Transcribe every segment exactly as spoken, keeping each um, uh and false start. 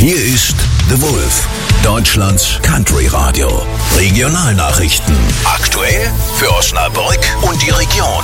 Hier ist The Wolf, Deutschlands Country Radio. Regionalnachrichten. Aktuell für Osnabrück und die Region.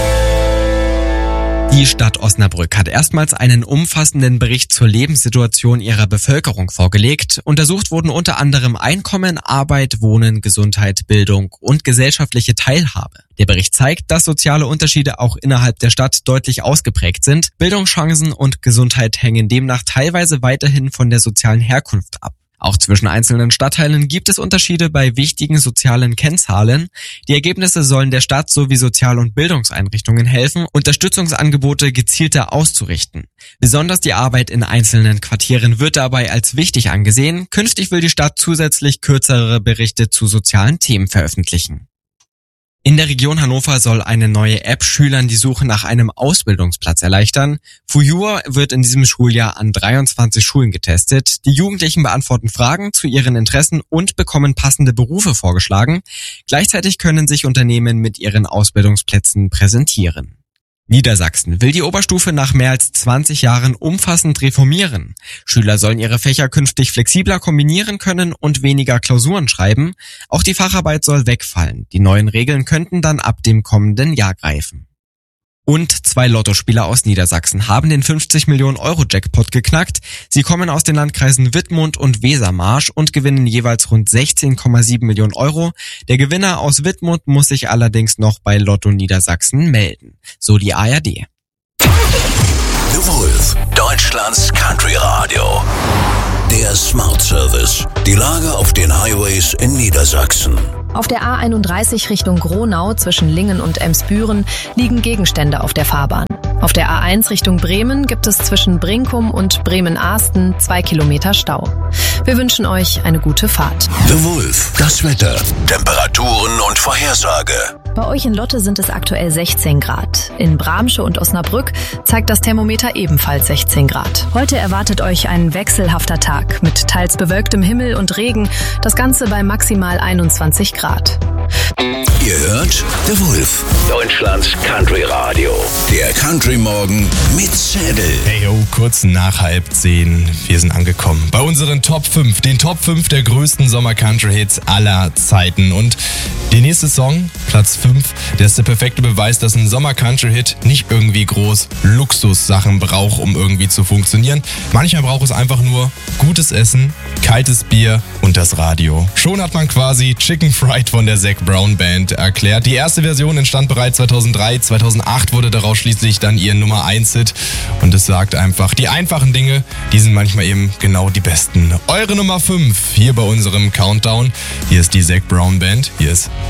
Die Stadt Osnabrück hat erstmals einen umfassenden Bericht zur Lebenssituation ihrer Bevölkerung vorgelegt. Untersucht wurden unter anderem Einkommen, Arbeit, Wohnen, Gesundheit, Bildung und gesellschaftliche Teilhabe. Der Bericht zeigt, dass soziale Unterschiede auch innerhalb der Stadt deutlich ausgeprägt sind. Bildungschancen und Gesundheit hängen demnach teilweise weiterhin von der sozialen Herkunft ab. Auch zwischen einzelnen Stadtteilen gibt es Unterschiede bei wichtigen sozialen Kennzahlen. Die Ergebnisse sollen der Stadt sowie Sozial- und Bildungseinrichtungen helfen, Unterstützungsangebote gezielter auszurichten. Besonders die Arbeit in einzelnen Quartieren wird dabei als wichtig angesehen. Künftig will die Stadt zusätzlich kürzere Berichte zu sozialen Themen veröffentlichen. In der Region Hannover soll eine neue App Schülern die Suche nach einem Ausbildungsplatz erleichtern. Fujur wird in diesem Schuljahr an dreiundzwanzig Schulen getestet. Die Jugendlichen beantworten Fragen zu ihren Interessen und bekommen passende Berufe vorgeschlagen. Gleichzeitig können sich Unternehmen mit ihren Ausbildungsplätzen präsentieren. Niedersachsen will die Oberstufe nach mehr als zwanzig Jahren umfassend reformieren. Schüler sollen ihre Fächer künftig flexibler kombinieren können und weniger Klausuren schreiben. Auch die Facharbeit soll wegfallen. Die neuen Regeln könnten dann ab dem kommenden Jahr greifen. Und zwei Lottospieler aus Niedersachsen haben den fünfzig Millionen Euro Jackpot geknackt. Sie kommen aus den Landkreisen Wittmund und Wesermarsch und gewinnen jeweils rund sechzehn Komma sieben Millionen Euro. Der Gewinner aus Wittmund muss sich allerdings noch bei Lotto Niedersachsen melden, so die A R D. The Wolf, Deutschlands Country Radio. Der Smart Service. Die Lage auf den Highways in Niedersachsen. Auf der A einunddreißig Richtung Gronau zwischen Lingen und Emsbüren liegen Gegenstände auf der Fahrbahn. Auf der A eins Richtung Bremen gibt es zwischen Brinkum und Bremen-Ahsten zwei Kilometer Stau. Wir wünschen euch eine gute Fahrt. The Wolf, das Wetter, Temperaturen und Vorhersage. Bei euch in Lotte sind es aktuell sechzehn Grad. In Bramsche und Osnabrück zeigt das Thermometer ebenfalls sechzehn Grad. Heute erwartet euch ein wechselhafter Tag mit teils bewölktem Himmel und Regen. Das Ganze bei maximal einundzwanzig Grad. Ihr hört The Wolf, Deutschlands Country Radio. Der Country Morgen mit Zedel. Hey yo, kurz nach halb zehn. Wir sind angekommen bei unseren Top fünf. Den Top fünf der größten Sommer-Country-Hits aller Zeiten. Und der nächste Song, Platz fünf, der ist der perfekte Beweis, dass ein Sommer-Country-Hit nicht irgendwie groß Luxussachen braucht, um irgendwie zu funktionieren. Manchmal braucht es einfach nur gutes Essen, kaltes Bier und das Radio. Schon hat man quasi Chicken Fried von der Zac Brown Band erklärt. Die erste Version entstand bereits zweitausenddrei. zweitausendacht wurde daraus schließlich dann ihr Nummer eins Hit. Und es sagt einfach, die einfachen Dinge, die sind manchmal eben genau die besten. Eure Nummer fünf hier bei unserem Countdown. Hier ist die Zac Brown Band. Hier ist